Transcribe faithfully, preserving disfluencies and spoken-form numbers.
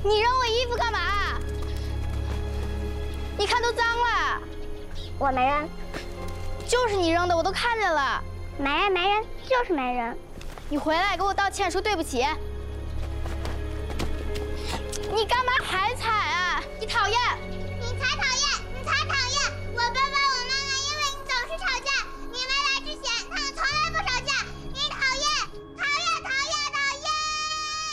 你扔我衣服干嘛？你看都脏了。 我没扔， 就是你扔的，我都看见了。 没扔没扔，就是没扔。 你回来给我道歉，说对不起。你干嘛还踩啊？你讨厌！ 你才讨厌！你才讨厌！我跟